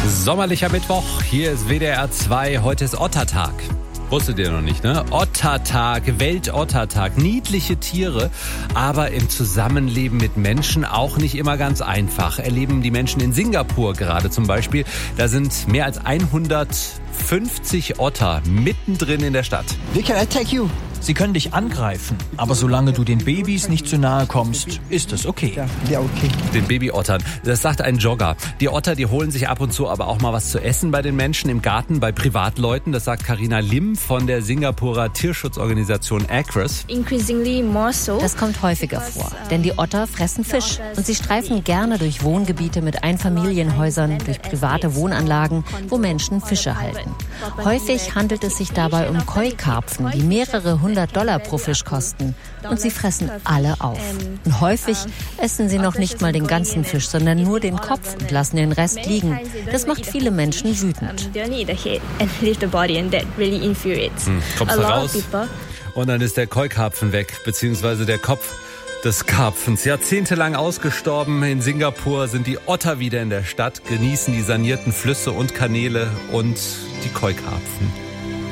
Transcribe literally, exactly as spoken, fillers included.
Sommerlicher Mittwoch, hier ist W D R zwei, heute ist Ottertag. Wusstet ihr noch nicht, ne? Ottertag, Weltottertag. Niedliche Tiere, aber im Zusammenleben mit Menschen auch nicht immer ganz einfach. Erleben die Menschen in Singapur gerade zum Beispiel. Da sind mehr als hundertfünfzig Otter mittendrin in der Stadt. They can attack you. Sie können dich angreifen, aber solange du den Babys nicht zu nahe kommst, ist es okay. Ja, okay. Den Babyottern. Das sagt ein Jogger. Die Otter, die holen sich ab und zu aber auch mal was zu essen bei den Menschen im Garten, bei Privatleuten. Das sagt Carina Lim von der Singapurer Tierschutzorganisation Acres. Das kommt häufiger vor, denn die Otter fressen Fisch und sie streifen gerne durch Wohngebiete mit Einfamilienhäusern, durch private Wohnanlagen, wo Menschen Fische halten. Häufig handelt es sich dabei um Koi-Karpfen, die mehrere hundert Dollar pro Fisch kosten. Und sie fressen alle auf. Und häufig essen sie noch nicht mal den ganzen Fisch, sondern nur den Kopf und lassen den Rest liegen. Das macht viele Menschen wütend. Hm, kommst du raus und dann ist der Koi-Karpfen weg, beziehungsweise der Kopf des Karpfens. Jahrzehntelang ausgestorben. In Singapur sind die Otter wieder in der Stadt, genießen die sanierten Flüsse und Kanäle und die Koi-Karpfen.